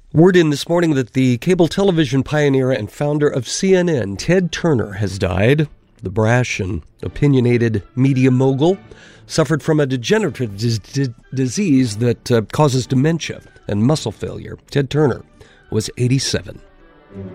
Word in this morning that the cable television pioneer and founder of CNN, Ted Turner, has died. The brash and opinionated media mogul suffered from a degenerative disease that causes dementia and muscle failure. Ted Turner was 87.